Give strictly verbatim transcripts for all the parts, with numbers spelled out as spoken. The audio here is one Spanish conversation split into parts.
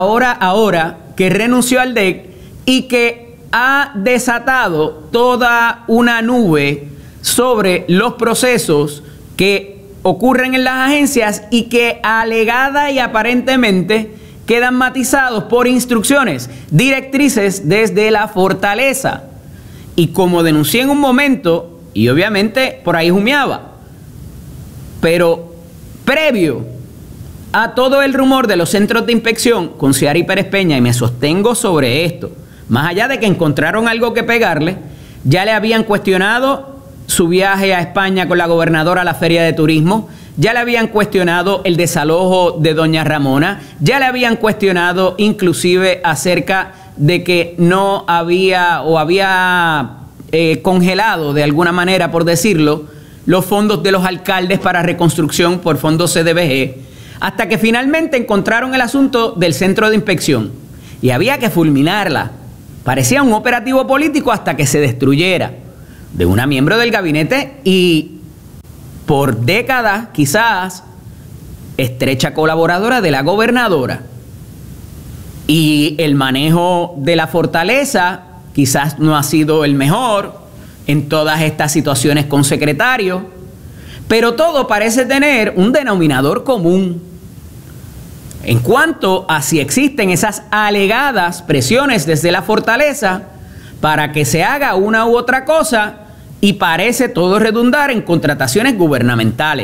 ahora, ahora que renunció al D E C y que ha desatado toda una nube sobre los procesos que ocurren en las agencias y que alegada y aparentemente quedan matizados por instrucciones, directrices desde la fortaleza. Y como denuncié en un momento, y obviamente por ahí humeaba, pero previo a todo el rumor de los centros de inspección con Ciari Pérez Peña, y me sostengo sobre esto, más allá de que encontraron algo que pegarle, ya le habían cuestionado su viaje a España con la gobernadora a la feria de turismo, ya le habían cuestionado el desalojo de doña Ramona, ya le habían cuestionado inclusive acerca de que no había o había eh, congelado de alguna manera, por decirlo, los fondos de los alcaldes para reconstrucción por fondos C D B G, hasta que finalmente encontraron el asunto del centro de inspección y había que fulminarla. Parecía un operativo político hasta que se destruyera de una miembro del gabinete y por décadas quizás estrecha colaboradora de la gobernadora. Y el manejo de la fortaleza quizás no ha sido el mejor en todas estas situaciones con secretarios, pero todo parece tener un denominador común. En cuanto a si existen esas alegadas presiones desde la fortaleza para que se haga una u otra cosa, y parece todo redundar en contrataciones gubernamentales,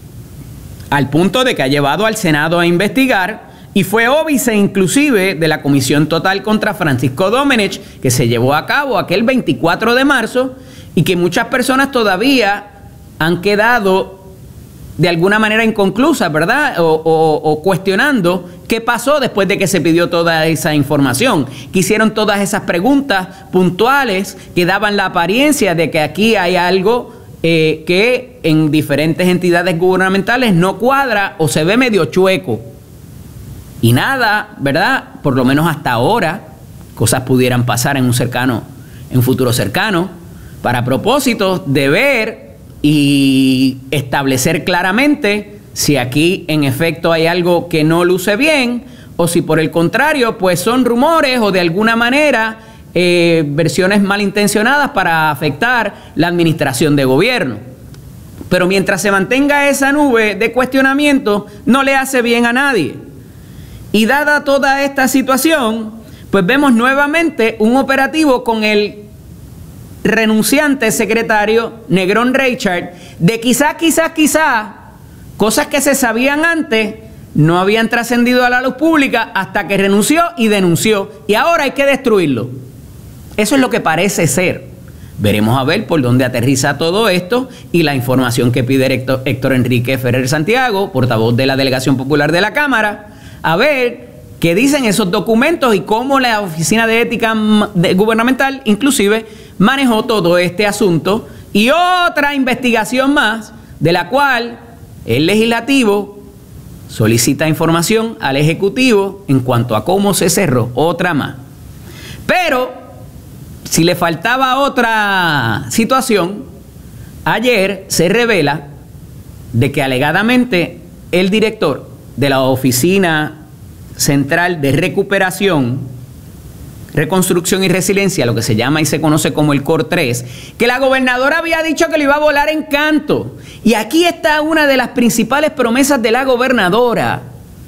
al punto de que ha llevado al Senado a investigar y fue óbice inclusive de la Comisión Total contra Francisco Domenech, que se llevó a cabo aquel veinticuatro de marzo y que muchas personas todavía han quedado de alguna manera inconclusas, ¿verdad? O, o, o cuestionando qué pasó después de que se pidió toda esa información. Que hicieron todas esas preguntas puntuales que daban la apariencia de que aquí hay algo eh, que en diferentes entidades gubernamentales no cuadra o se ve medio chueco. Y nada, ¿verdad? Por lo menos hasta ahora, cosas pudieran pasar en un cercano, en un futuro cercano, para propósitos de ver y establecer claramente si aquí en efecto hay algo que no luce bien o si por el contrario pues son rumores o de alguna manera eh, versiones malintencionadas para afectar la administración de gobierno. Pero mientras se mantenga esa nube de cuestionamiento no le hace bien a nadie. Y dada toda esta situación, pues vemos nuevamente un operativo con el renunciante secretario Negrón Reichard, de quizás, quizás, quizás, cosas que se sabían antes no habían trascendido a la luz pública hasta que renunció y denunció, y ahora hay que destruirlo. Eso es lo que parece ser. Veremos a ver por dónde aterriza todo esto y la información que pide Héctor, Héctor Enrique Ferrer Santiago, portavoz de la Delegación Popular de la Cámara, a ver qué dicen esos documentos y cómo la Oficina de Ética Gubernamental inclusive manejó todo este asunto y otra investigación más de la cual el legislativo solicita información al ejecutivo en cuanto a cómo se cerró, otra más. Pero si le faltaba otra situación, ayer se revela de que alegadamente el director de la Oficina Central de Recuperación, Reconstrucción y Resiliencia, lo que se llama y se conoce como el C O R tres, que la gobernadora había dicho que le iba a volar en canto. Y aquí está una de las principales promesas de la gobernadora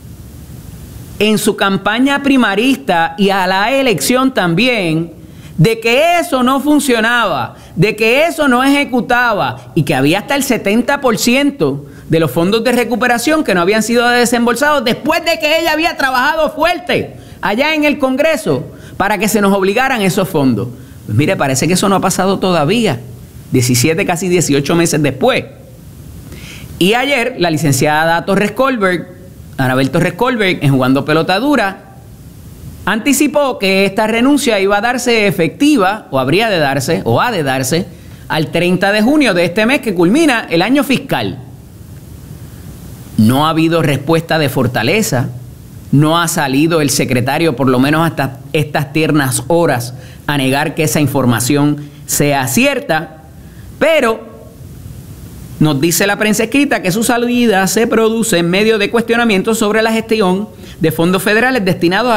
en su campaña primarista y a la elección también, de que eso no funcionaba, de que eso no ejecutaba y que había hasta el setenta por ciento de los fondos de recuperación que no habían sido desembolsados después de que ella había trabajado fuerte allá en el Congreso para que se nos obligaran esos fondos. Pues mire, parece que eso no ha pasado todavía, diecisiete, casi dieciocho meses después. Y ayer la licenciada Torres Colberg, Anabel Torres Colberg, en Jugando Pelota Dura, anticipó que esta renuncia iba a darse efectiva, o habría de darse, o ha de darse, al treinta de junio de este mes que culmina el año fiscal. No ha habido respuesta de Fortaleza, no ha salido el secretario, por lo menos hasta estas tiernas horas, a negar que esa información sea cierta, pero Nos dice la prensa escrita que su salida se produce en medio de cuestionamientos sobre la gestión de fondos federales destinados a